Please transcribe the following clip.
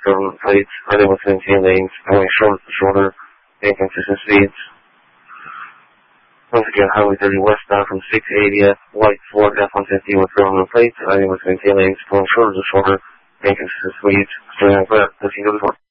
government plates, highway must maintain lanes, going shoulder to shoulder, and consistent speeds. Once again, Highway 30 westbound from 680 white Ford F-150 with government plates, highway must maintain lanes, going shoulder to shoulder, and consistent speeds. Starting on 15 to the 4.